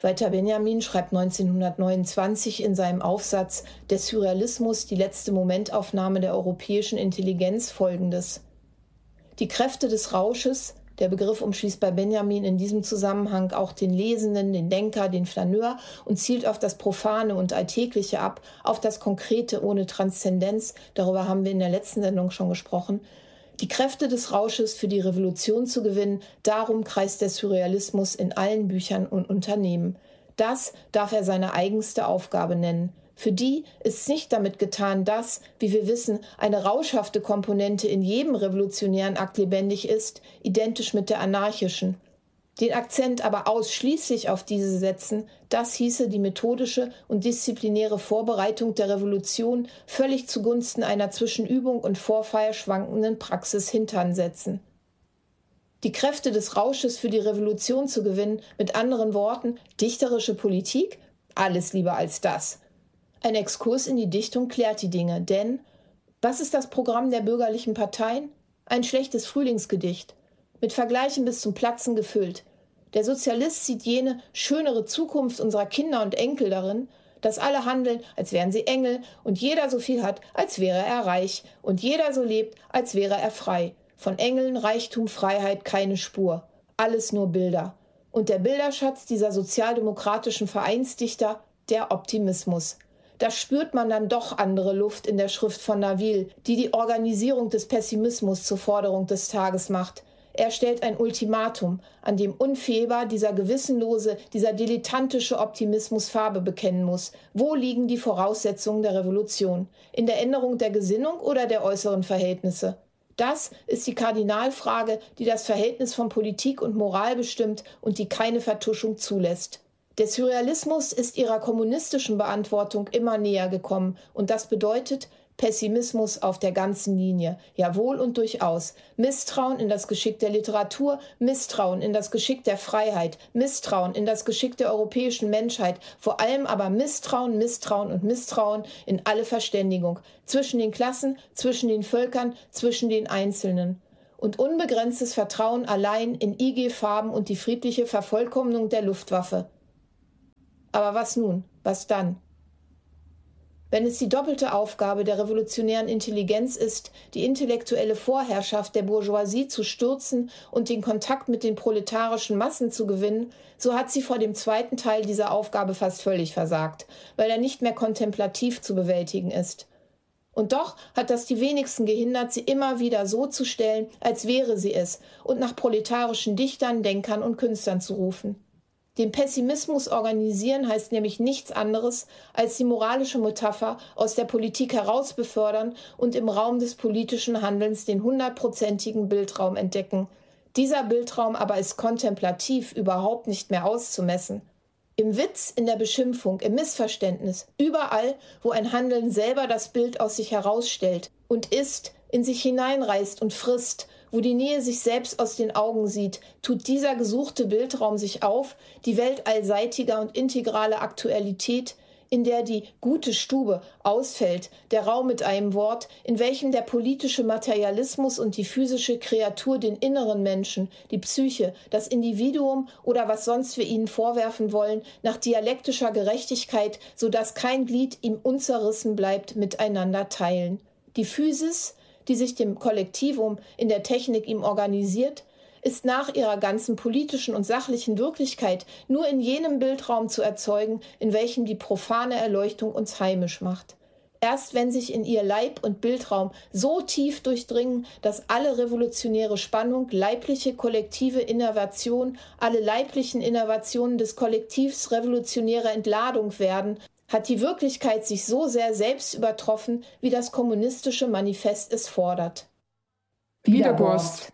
Walter Benjamin schreibt 1929 in seinem Aufsatz »Der Surrealismus, die letzte Momentaufnahme der europäischen Intelligenz« Folgendes: Die Kräfte des Rausches, der Begriff umschließt bei Benjamin in diesem Zusammenhang auch den Lesenden, den Denker, den Flaneur und zielt auf das Profane und Alltägliche ab, auf das Konkrete ohne Transzendenz, darüber haben wir in der letzten Sendung schon gesprochen. Die Kräfte des Rausches für die Revolution zu gewinnen, darum kreist der Surrealismus in allen Büchern und Unternehmen. Das darf er seine eigenste Aufgabe nennen. Für die ist nicht damit getan, dass, wie wir wissen, eine rauschhafte Komponente in jedem revolutionären Akt lebendig ist, identisch mit der anarchischen. Den Akzent aber ausschließlich auf diese setzen, das hieße die methodische und disziplinäre Vorbereitung der Revolution völlig zugunsten einer zwischen Übung und Vorfeier schwankenden Praxis hintansetzen. Die Kräfte des Rausches für die Revolution zu gewinnen, mit anderen Worten, dichterische Politik? Alles lieber als das. Ein Exkurs in die Dichtung klärt die Dinge, denn was ist das Programm der bürgerlichen Parteien? Ein schlechtes Frühlingsgedicht, mit Vergleichen bis zum Platzen gefüllt. Der Sozialist sieht jene schönere Zukunft unserer Kinder und Enkel darin, dass alle handeln, als wären sie Engel, und jeder so viel hat, als wäre er reich, und jeder so lebt, als wäre er frei. Von Engeln, Reichtum, Freiheit keine Spur. Alles nur Bilder. Und der Bilderschatz dieser sozialdemokratischen Vereinsdichter, der Optimismus. Da spürt man dann doch andere Luft in der Schrift von Naville, die die Organisierung des Pessimismus zur Forderung des Tages macht. Er stellt ein Ultimatum, an dem unfehlbar dieser gewissenlose, dieser dilettantische Optimismus Farbe bekennen muss. Wo liegen die Voraussetzungen der Revolution? In der Änderung der Gesinnung oder der äußeren Verhältnisse? Das ist die Kardinalfrage, die das Verhältnis von Politik und Moral bestimmt und die keine Vertuschung zulässt. Der Surrealismus ist ihrer kommunistischen Beantwortung immer näher gekommen und das bedeutet Pessimismus auf der ganzen Linie, jawohl und durchaus. Misstrauen in das Geschick der Literatur, Misstrauen in das Geschick der Freiheit, Misstrauen in das Geschick der europäischen Menschheit, vor allem aber Misstrauen, Misstrauen und Misstrauen in alle Verständigung, zwischen den Klassen, zwischen den Völkern, zwischen den Einzelnen. Und unbegrenztes Vertrauen allein in IG-Farben und die friedliche Vervollkommnung der Luftwaffe. Aber was nun? Was dann? Wenn es die doppelte Aufgabe der revolutionären Intelligenz ist, die intellektuelle Vorherrschaft der Bourgeoisie zu stürzen und den Kontakt mit den proletarischen Massen zu gewinnen, so hat sie vor dem zweiten Teil dieser Aufgabe fast völlig versagt, weil er nicht mehr kontemplativ zu bewältigen ist. Und doch hat das die wenigsten gehindert, sie immer wieder so zu stellen, als wäre sie es, und nach proletarischen Dichtern, Denkern und Künstlern zu rufen. Den Pessimismus organisieren heißt nämlich nichts anderes, als die moralische Metapher aus der Politik herausbefördern und im Raum des politischen Handelns den 100%igen Bildraum entdecken. Dieser Bildraum aber ist kontemplativ überhaupt nicht mehr auszumessen. Im Witz, in der Beschimpfung, im Missverständnis, überall, wo ein Handeln selber das Bild aus sich herausstellt und ist, in sich hineinreißt und frisst, wo die Nähe sich selbst aus den Augen sieht, tut dieser gesuchte Bildraum sich auf, die Welt allseitiger und integraler Aktualität, in der die gute Stube ausfällt, der Raum mit einem Wort, in welchem der politische Materialismus und die physische Kreatur den inneren Menschen, die Psyche, das Individuum oder was sonst wir ihnen vorwerfen wollen, nach dialektischer Gerechtigkeit, sodass kein Glied ihm unzerrissen bleibt, miteinander teilen. Die Physis, die sich dem Kollektivum in der Technik ihm organisiert, ist nach ihrer ganzen politischen und sachlichen Wirklichkeit nur in jenem Bildraum zu erzeugen, in welchem die profane Erleuchtung uns heimisch macht. Erst wenn sich in ihr Leib und Bildraum so tief durchdringen, dass alle revolutionäre Spannung, leibliche kollektive Innovation, alle leiblichen Innovationen des Kollektivs revolutionäre Entladung werden, hat die Wirklichkeit sich so sehr selbst übertroffen, wie das kommunistische Manifest es fordert. Widerborst.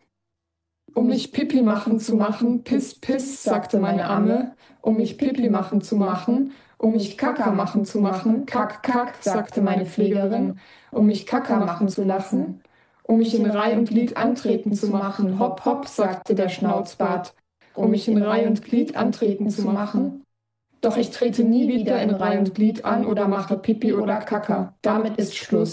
Um mich Pipi machen zu machen, piss, piss, sagte meine Amme. Um mich Pipi machen zu machen, um mich Kaka machen zu machen, kack, kack, sagte meine Pflegerin. Um mich Kaka machen zu lassen, um mich in Reih und Glied antreten zu machen, hopp, hopp, sagte der Schnauzbart. Um mich in Reih und Glied antreten zu machen. Doch ich trete nie wieder in Reih und Glied an oder mache Pipi oder Kaka. Damit ist Schluss.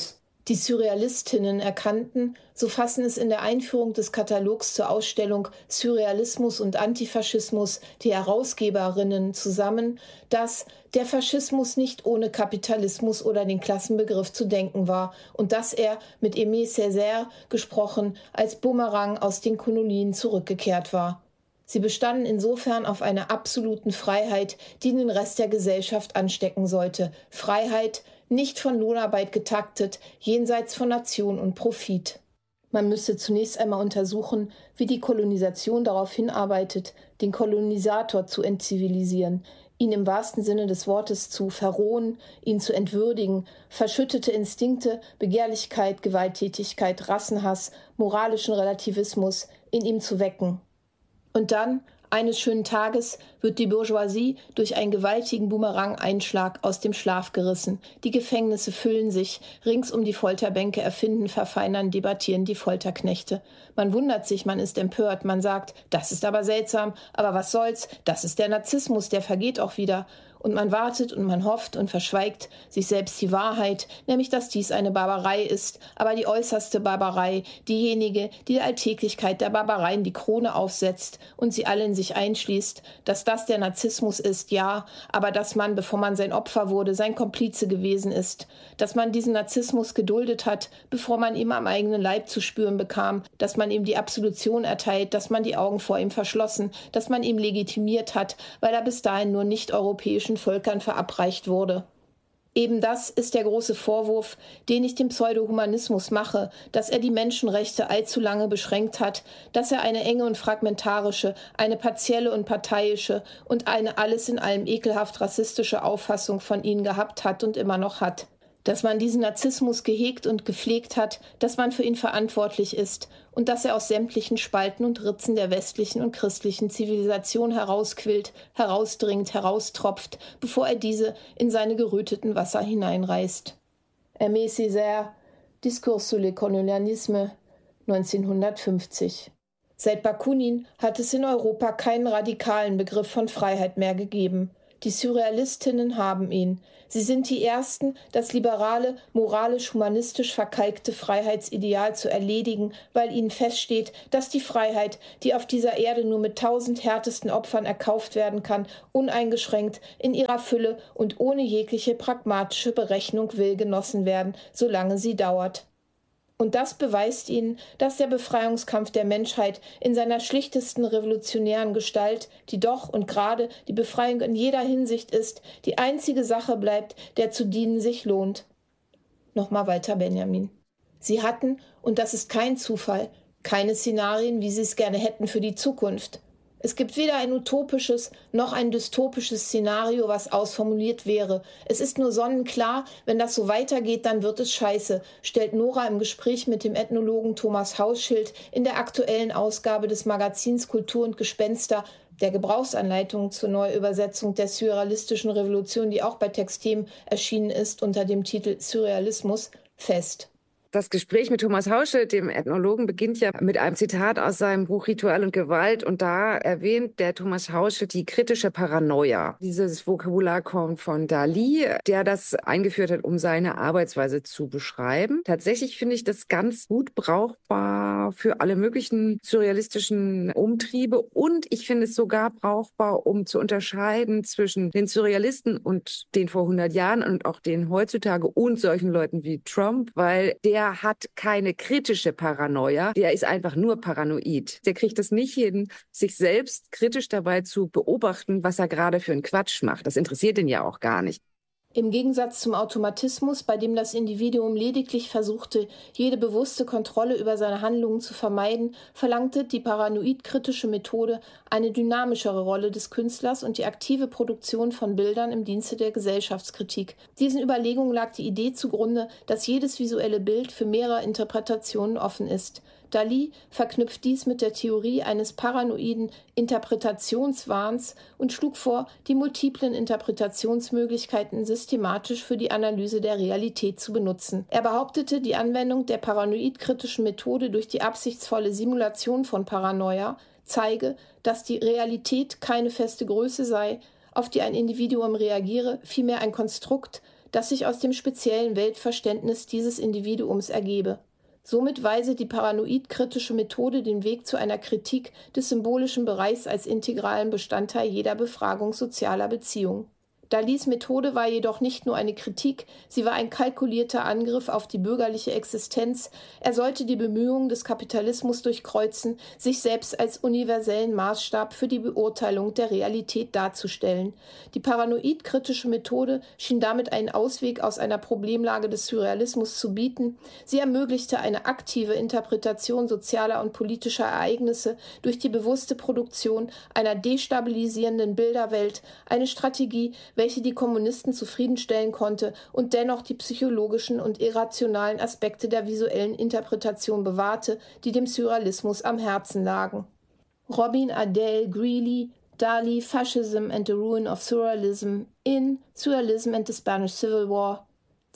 Die Surrealistinnen erkannten, so fassen es in der Einführung des Katalogs zur Ausstellung Surrealismus und Antifaschismus die Herausgeberinnen zusammen, dass der Faschismus nicht ohne Kapitalismus oder den Klassenbegriff zu denken war und dass er, mit Aimé Césaire gesprochen, als Bumerang aus den Kolonien zurückgekehrt war. Sie bestanden insofern auf einer absoluten Freiheit, die den Rest der Gesellschaft anstecken sollte. Freiheit, nicht von Lohnarbeit getaktet, jenseits von Nation und Profit. Man müsste zunächst einmal untersuchen, wie die Kolonisation darauf hinarbeitet, den Kolonisator zu entzivilisieren, ihn im wahrsten Sinne des Wortes zu verrohen, ihn zu entwürdigen, verschüttete Instinkte, Begehrlichkeit, Gewalttätigkeit, Rassenhass, moralischen Relativismus in ihm zu wecken. Und dann, eines schönen Tages, wird die Bourgeoisie durch einen gewaltigen Bumerang-Einschlag aus dem Schlaf gerissen. Die Gefängnisse füllen sich, rings um die Folterbänke erfinden, verfeinern, debattieren die Folterknechte. Man wundert sich, man ist empört, man sagt, das ist aber seltsam, aber was soll's, das ist der Narzissmus, der vergeht auch wieder. Und man wartet und man hofft und verschweigt sich selbst die Wahrheit, nämlich dass dies eine Barbarei ist, aber die äußerste Barbarei, diejenige, die der Alltäglichkeit der Barbareien die Krone aufsetzt und sie alle in sich einschließt, dass das der Narzissmus ist, ja, aber dass man, bevor man sein Opfer wurde, sein Komplize gewesen ist, dass man diesen Narzissmus geduldet hat, bevor man ihm am eigenen Leib zu spüren bekam, dass man ihm die Absolution erteilt, dass man die Augen vor ihm verschlossen, dass man ihm legitimiert hat, weil er bis dahin nur nicht-europäischen Völkern verabreicht wurde. Eben das ist der große Vorwurf, den ich dem Pseudohumanismus mache, dass er die Menschenrechte allzu lange beschränkt hat, dass er eine enge und fragmentarische, eine partielle und parteiische und eine alles in allem ekelhaft rassistische Auffassung von ihnen gehabt hat und immer noch hat. Dass man diesen Narzissmus gehegt und gepflegt hat, dass man für ihn verantwortlich ist und dass er aus sämtlichen Spalten und Ritzen der westlichen und christlichen Zivilisation herausquillt, herausdringt, heraustropft, bevor er diese in seine geröteten Wasser hineinreißt. Aimé Césaire, Discours sur le colonialisme, 1950. Seit Bakunin hat es in Europa keinen radikalen Begriff von Freiheit mehr gegeben. Die Surrealistinnen haben ihn. Sie sind die Ersten, das liberale, moralisch-humanistisch verkalkte Freiheitsideal zu erledigen, weil ihnen feststeht, dass die Freiheit, die auf dieser Erde nur mit 1000 härtesten Opfern erkauft werden kann, uneingeschränkt, in ihrer Fülle und ohne jegliche pragmatische Berechnung will genossen werden, solange sie dauert. Und das beweist ihnen, dass der Befreiungskampf der Menschheit in seiner schlichtesten revolutionären Gestalt, die doch und gerade die Befreiung in jeder Hinsicht ist, die einzige Sache bleibt, der zu dienen sich lohnt. Nochmal weiter Benjamin. Sie hatten, und das ist kein Zufall, keine Szenarien, wie sie es gerne hätten für die Zukunft. Es gibt weder ein utopisches noch ein dystopisches Szenario, was ausformuliert wäre. Es ist nur sonnenklar, wenn das so weitergeht, dann wird es scheiße, stellt Nora im Gespräch mit dem Ethnologen Thomas Hauschild in der aktuellen Ausgabe des Magazins Kultur und Gespenster, der Gebrauchsanleitung zur Neuübersetzung der surrealistischen Revolution, die auch bei Textem erschienen ist, unter dem Titel Surrealismus, fest. Das Gespräch mit Thomas Hauschild, dem Ethnologen, beginnt ja mit einem Zitat aus seinem Buch Ritual und Gewalt. Und da erwähnt der Thomas Hauschild die kritische Paranoia. Dieses Vokabular kommt von Dalí, der das eingeführt hat, um seine Arbeitsweise zu beschreiben. Tatsächlich finde ich das ganz gut brauchbar für alle möglichen surrealistischen Umtriebe. Und ich finde es sogar brauchbar, um zu unterscheiden zwischen den Surrealisten und den vor 100 Jahren und auch den heutzutage und solchen Leuten wie Trump, weil der hat keine kritische Paranoia, der ist einfach nur paranoid. Der kriegt es nicht hin, sich selbst kritisch dabei zu beobachten, was er gerade für einen Quatsch macht. Das interessiert ihn ja auch gar nicht. Im Gegensatz zum Automatismus, bei dem das Individuum lediglich versuchte, jede bewusste Kontrolle über seine Handlungen zu vermeiden, verlangte die paranoid-kritische Methode eine dynamischere Rolle des Künstlers und die aktive Produktion von Bildern im Dienste der Gesellschaftskritik. Diesen Überlegungen lag die Idee zugrunde, dass jedes visuelle Bild für mehrere Interpretationen offen ist. Dalí verknüpft dies mit der Theorie eines paranoiden Interpretationswahns und schlug vor, die multiplen Interpretationsmöglichkeiten systematisch für die Analyse der Realität zu benutzen. Er behauptete, die Anwendung der paranoid-kritischen Methode durch die absichtsvolle Simulation von Paranoia zeige, dass die Realität keine feste Größe sei, auf die ein Individuum reagiere, vielmehr ein Konstrukt, das sich aus dem speziellen Weltverständnis dieses Individuums ergebe. Somit weise die paranoid-kritische Methode den Weg zu einer Kritik des symbolischen Bereichs als integralen Bestandteil jeder Befragung sozialer Beziehungen. Dalis Methode war jedoch nicht nur eine Kritik, sie war ein kalkulierter Angriff auf die bürgerliche Existenz. Er sollte die Bemühungen des Kapitalismus durchkreuzen, sich selbst als universellen Maßstab für die Beurteilung der Realität darzustellen. Die paranoid-kritische Methode schien damit einen Ausweg aus einer Problemlage des Surrealismus zu bieten. Sie ermöglichte eine aktive Interpretation sozialer und politischer Ereignisse durch die bewusste Produktion einer destabilisierenden Bilderwelt, eine Strategie, welche die Kommunisten zufriedenstellen konnte und dennoch die psychologischen und irrationalen Aspekte der visuellen Interpretation bewahrte, die dem Surrealismus am Herzen lagen. Robin Adair Greeley, Dali, Fascism and the Ruin of Surrealism in Surrealism and the Spanish Civil War,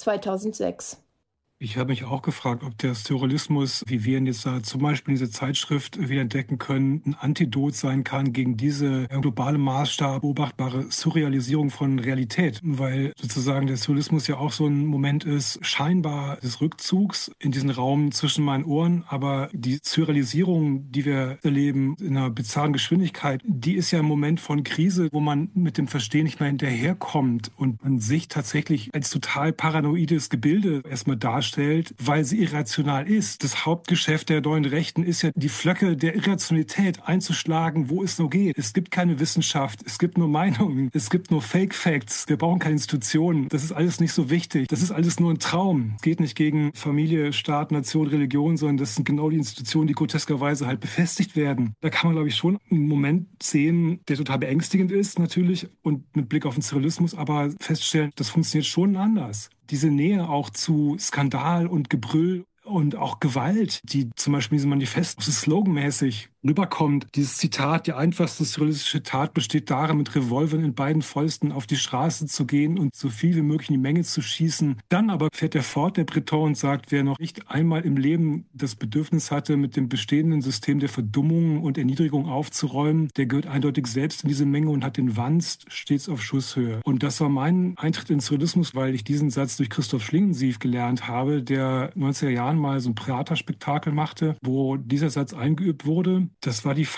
2006. Ich habe mich auch gefragt, ob der Surrealismus, wie wir ihn jetzt da zum Beispiel in dieser Zeitschrift wieder entdecken können, ein Antidot sein kann gegen diese globale Maßstab beobachtbare Surrealisierung von Realität. Weil sozusagen der Surrealismus ja auch so ein Moment ist, scheinbar des Rückzugs in diesen Raum zwischen meinen Ohren. Aber die Surrealisierung, die wir erleben in einer bizarren Geschwindigkeit, die ist ja ein Moment von Krise, wo man mit dem Verstehen nicht mehr hinterherkommt und man sich tatsächlich als total paranoides Gebilde erstmal darstellt, weil sie irrational ist. Das Hauptgeschäft der neuen Rechten ist ja, die Flöcke der Irrationalität einzuschlagen, wo es nur geht. Es gibt keine Wissenschaft, es gibt nur Meinungen, es gibt nur Fake Facts. Wir brauchen keine Institutionen. Das ist alles nicht so wichtig. Das ist alles nur ein Traum. Es geht nicht gegen Familie, Staat, Nation, Religion, sondern das sind genau die Institutionen, die groteskerweise halt befestigt werden. Da kann man, glaube ich, schon einen Moment sehen, der total beängstigend ist natürlich und mit Blick auf den Surrealismus, aber feststellen, das funktioniert schon anders. Diese Nähe auch zu Skandal und Gebrüll und auch Gewalt, die zum Beispiel in diesem Manifest so sloganmäßig rüberkommt. Dieses Zitat, die einfachste surrealistische Tat besteht darin, mit Revolvern in beiden Fäusten auf die Straße zu gehen und so viel wie möglich in die Menge zu schießen. Dann aber fährt er fort, der Breton, und sagt, wer noch nicht einmal im Leben das Bedürfnis hatte, mit dem bestehenden System der Verdummung und Erniedrigung aufzuräumen, der gehört eindeutig selbst in diese Menge und hat den Wanst stets auf Schusshöhe. Und das war mein Eintritt in Surrealismus, weil ich diesen Satz durch Christoph Schlingensief gelernt habe, der 90er Jahren mal so ein Theaterspektakel machte, wo dieser Satz eingeübt wurde. Das war die